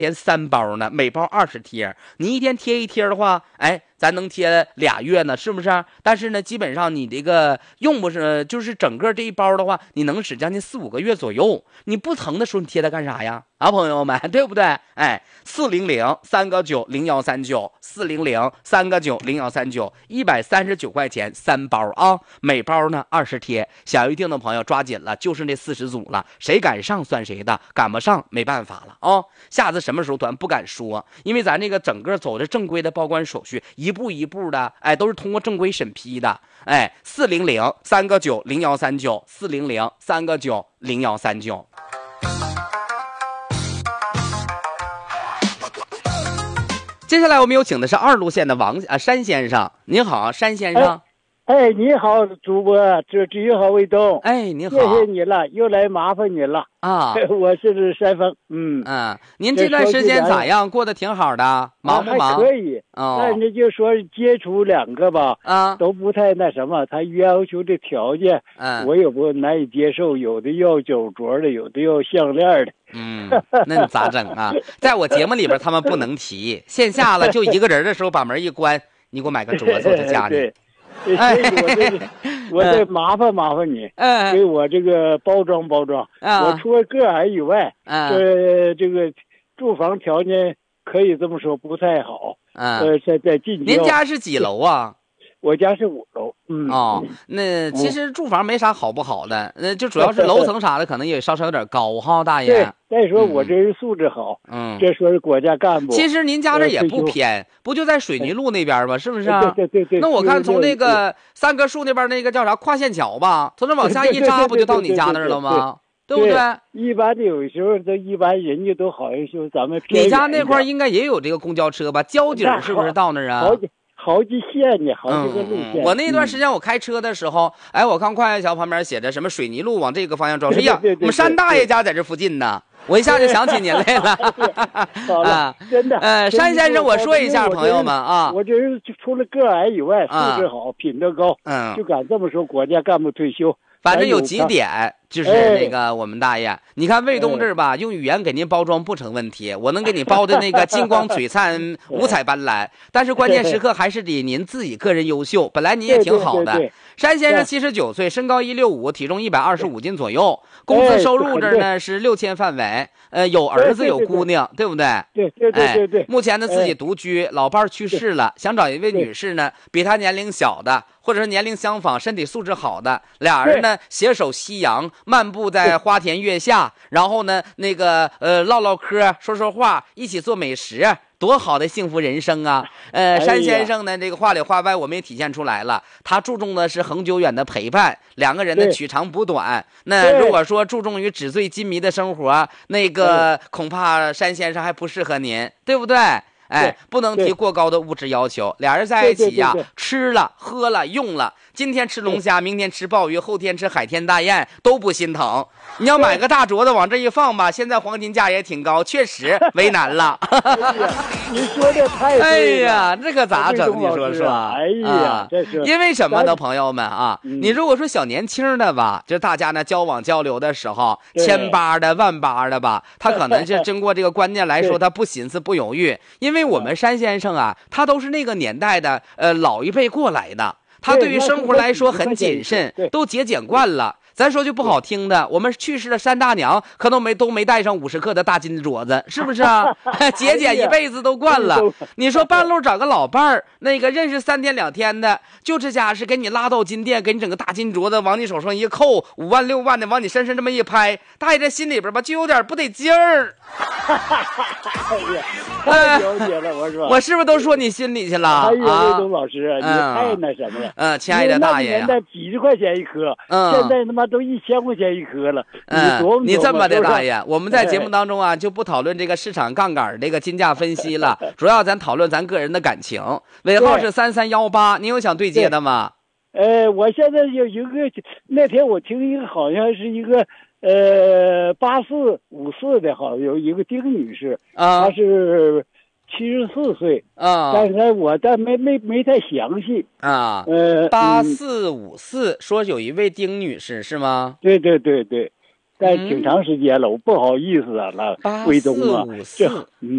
贴3包呢，每包20贴，你一天贴1贴的话，哎，咱能贴2月呢，是不是？但是呢，基本上你这个用不是，就是整个这一包的话，你能使将近4、5个月左右。你不疼的时候，你贴它干啥呀？啊，朋友们，对不对？哎，400-3个9-0139，400-3个9-0139，139块钱3包啊，每包呢20贴。想预定的朋友抓紧了，就是那40组了，谁赶上算谁的，赶不上没办法了啊。下次什么时候咱不敢说，因为咱这个整个走的正规的报关手续，一步一步的，哎，都是通过正规审批的。哎，400-3个9-0139，400-3个9-0139。接下来我们有请的是2路线的山先生。您好，山先生。 哎，你好，主播，这你好，卫东。 哎，你好， 谢谢你了，又来麻烦你了啊！ 我是山峰， 您这段时间咋样？过得挺好的，忙不忙？ 还可以，但是就说接触2个吧，都不太那什么，他要求的条件，我也不难以接受，有的要酒镯的，有的要项链的。 那你咋整啊？在我节目里边他们不能提，线下了就一个人的时候把门一关，你给我买个镯子我就嫁你。 所以我这麻烦你，给我这个包装。我除了个矮以外，这个住房条件可以这么说不太好。在近郊。 您家是几楼啊？ 我家是5楼。 那其实住房没啥好不好的，就主要是楼层啥的可能也稍稍有点高哈，大爷。 再说我这人素质好，这说是国家干部。 其实您家这也不偏，不就在水泥路那边吗？是不是？ 对。 那我看从那个3棵树那边那个叫啥跨线桥吧，从那往下一扎，不就到你家那儿了吗？对不对？ 一般的有时候这一般人家都好像说咱们你家那块应该也有这个公交车吧？交警是不是到那儿啊？ 好几线呢，好几个路线。 我那段时间我开车的时候，哎，我看跨线桥旁边写着什么水泥路往这个方向走。哎呀，我们山大爷家在这附近呢，我一下就想起您来了。 好了，真的。 山先生，我说一下，朋友们啊， 我这人除了个矮以外，素质好，品德高，就敢这么说，国家干部退休。 反正有几点，就是那个我们大爷，你看卫东这儿吧，用语言给您包装不成问题，我能给你包的那个金光璀璨、五彩斑斓，但是关键时刻还是得您自己个人优秀。本来您也挺好的，山先生79岁，身高165，体重125斤左右，工资收入这儿呢是6000范围，有儿子有姑娘，对不对？ 对。 目前呢自己独居，老伴去世了，想找一位女士呢，比他年龄小的，或者是年龄相仿、身体素质好的，俩人呢携手夕阳，漫步在花田月下，然后呢那个唠嗑、说话，一起做美食，多好的幸福人生啊！山先生呢这个话里话外我们也体现出来了，他注重的是恒久远的陪伴，两个人呢取长补短。那如果说注重于纸醉金迷的生活，那个恐怕山先生还不适合您，对不对？哎，不能提过高的物质要求。俩人在一起呀，吃了喝了用了，今天吃龙虾，明天吃鲍鱼，后天吃海天大雁，都不心疼。你要买个大镯子往这一放吧，现在黄金价也挺高，确实为难了。 你说的太对了。 哎呀，这可咋整？你说说。 哎呀，这是因为什么呢，朋友们啊？你如果说小年轻的吧，就大家呢交往交流的时候，千八的万八的吧，他可能是经过这个观念来说，他不寻思不犹豫，因为我们山先生啊，他都是那个年代的老一辈过来的，他对于生活来说很谨慎，都节俭惯了。咱说句不好听的，我们去世的山大娘可都没带上50克的大金镯子，是不是啊？节俭一辈子都惯了。你说半路找个老伴儿，那个认识3天2天的，就这家是给你拉到金店，给你整个大金镯子往你手上一扣，5万6万的往你身上这么一拍，大爷这心里边吧就有点不得劲儿。 太了解了， 我是不是都说你心里去了？ 哎呀，魏东老师，你太那什么了。 亲爱的大爷呀， 那年代几十块钱一颗，现在他妈都1000块钱一颗了。 你这么的大爷，我们在节目当中啊就不讨论这个市场杠杆这个金价分析了，主要咱讨论咱个人的感情。尾号是3318，你有想对接的吗？ 我现在有一个，那天我听一个好像是一个8454的，好像有一个丁女士，她是74岁啊，但是但没太详细啊。8454说有一位丁女士是吗？ 对， 但挺长时间了，我不好意思啊，那卫东啊，这